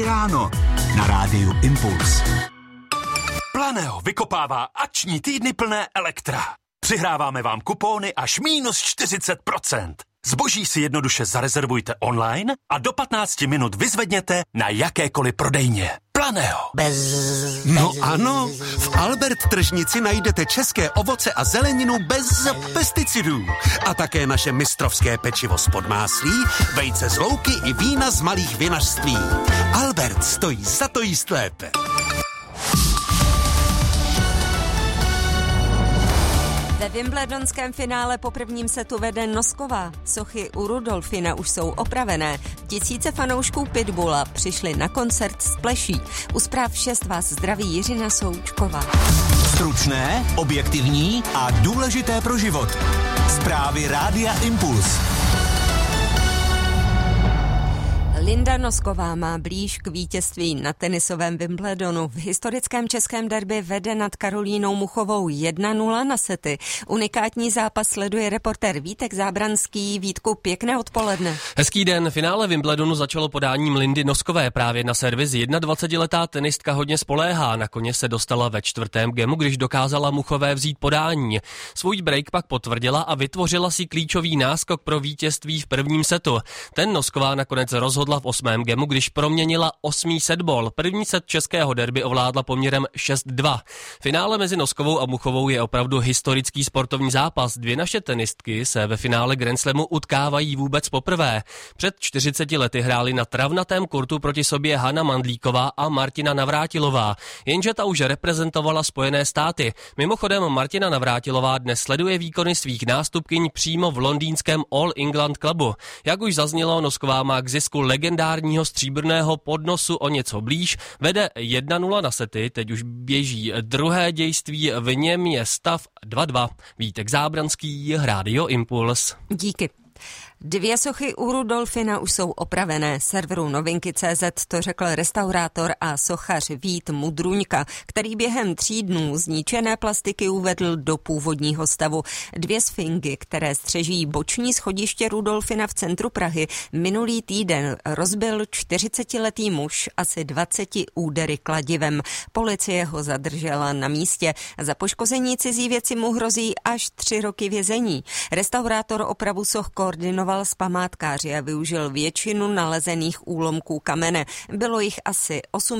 ráno na Rádiu Impuls. Planeo vykopává akční týdny plné Elektra. Přihráváme vám kupóny až -40%. Zboží si jednoduše zarezervujte online a do 15 minut vyzvedněte na jakékoliv prodejně. Planeo. No ano, v Albert tržnici najdete české ovoce a zeleninu bez pesticidů. A také naše mistrovské pečivo z Podmáslí, vejce z louky i vína z malých vinařství. Albert stojí za to jíst lépe. Ve wimbledonském finále po prvním setu vede Nosková. Sochy u Rudolfina už jsou opravené. Tisíce fanoušků Pitbulla přišli na koncert z Pleší. U zpráv 6 vás zdraví Jiřina Součková. Stručné, objektivní a důležité pro život. Zprávy Rádia Impuls. Linda Nosková má blíž k vítězství na tenisovém Wimbledonu. V historickém českém derby vede nad Karolínou Muchovou 1-0 na sety. Unikátní zápas sleduje reportér Vítek Zábranský. Vítku, pěkné odpoledne. Hezký den. Finále Wimbledonu začalo podáním Lindy Noskové. Právě na servis 21letá tenistka hodně spoléhá. Nakonec se dostala ve čtvrtém gemu, když dokázala Muchové vzít podání. Svůj break pak potvrdila a vytvořila si klíčový náskok pro vítězství v prvním setu. Ten Nosková nakonec rozhodla v 8. gemu, když proměnila 8. setball. První set českého derby ovládla poměrem 6-2. Finále mezi Noskovou a Muchovou je opravdu historický sportovní zápas. Dvě naše tenistky se ve finále Grand Slamu utkávají vůbec poprvé. Před 40 lety hráli na travnatém kurtu proti sobě Hana Mandlíková a Martina Navrátilová. Jenže ta už reprezentovala Spojené státy. Mimochodem Martina Navrátilová dnes sleduje výkony svých nástupkyň přímo v londýnském All England Clubu. Jak už zaznělo, Nosková má k zisku legendárního stříbrného podnosu o něco blíž, vede 1-0 na sety, teď už běží druhé dějství, v něm je stav 2-2. Vítek Zábranský, Rádio Impuls. Díky. Dvě sochy u Rudolfina už jsou opravené. Serveru Novinky.cz to řekl restaurátor a sochař Vít Mudruňka, který během 3 dnů zničené plastiky uvedl do původního stavu. Dvě sfingy, které střeží boční schodiště Rudolfina v centru Prahy, minulý týden rozbil 40letý muž asi 20 údery kladivem. Policie ho zadržela na místě. Za poškození cizí věci mu hrozí až 3 roky vězení. Restaurátor opravu soch koordinoval s památkáři a využil většinu nalezených úlomků kamene. Bylo jich asi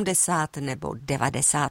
80 nebo 90.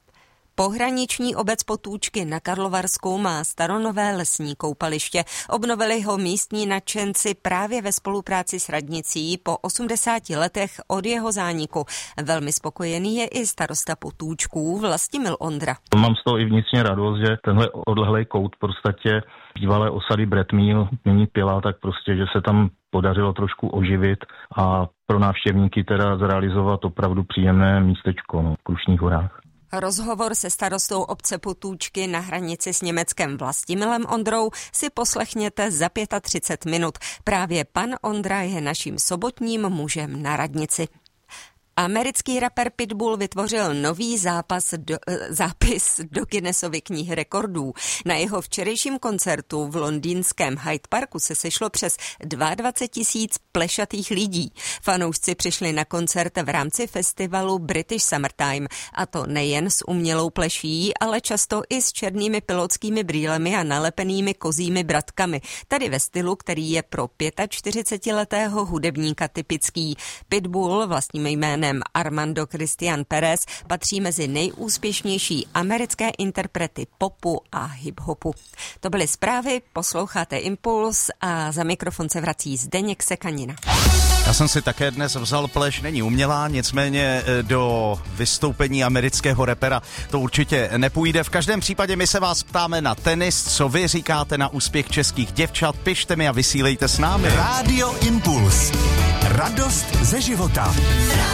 Pohraniční obec Potůčky na Karlovarsku má staronové lesní koupaliště. Obnovili ho místní nadšenci právě ve spolupráci s radnicí po 80 letech od jeho zániku. Velmi spokojený je i starosta Potůčků Vlastimil Ondra. Mám z toho i vnitřně radost, že tenhle odlehlej kout v podstatě bývalé osady Bretmíl, nyní Pila, tak prostě, že se tam podařilo trošku oživit a pro návštěvníky teda zrealizovat opravdu příjemné místečko v Krušných horách. Rozhovor se starostou obce Potůčky na hranici s Německem Vlastimilem Ondrou si poslechněte za 35 minut. Právě pan Ondra je naším sobotním mužem na radnici. Americký rapper Pitbull vytvořil nový zápis do Guinnessovy knihy rekordů. Na jeho včerejším koncertu v londýnském Hyde Parku se sešlo přes 22 000 plešatých lidí. Fanoušci přišli na koncert v rámci festivalu British Summertime, a to nejen s umělou pleší, ale často i s černými pilotskými brýlemi a nalepenými kozími bratkami. Tady ve stylu, který je pro 45letého hudebníka typický. Pitbull vlastním jménem Armando Christian Perez patří mezi nejúspěšnější americké interprety popu a hip-hopu. To byly zprávy, posloucháte Impuls a za mikrofon se vrací Zdeněk Sekanina. Já jsem si také dnes vzal pleš, není umělá, nicméně do vystoupení amerického rapera to určitě nepůjde. V každém případě my se vás ptáme na tenis, co vy říkáte na úspěch českých děvčat, pište mi a vysílejte s námi. Rádio Impuls. Radost ze života.